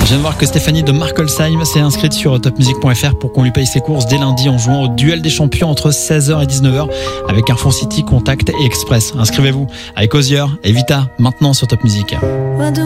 Je viens de voir que Stéphanie de Markolsheim s'est inscrite sur topmusic.fr pour qu'on lui paye ses courses dès lundi en jouant au duel des champions entre 16h et 19h avec Carrefour City, Contact et Express. Inscrivez-vous avec Osier et Vita maintenant sur Top Music.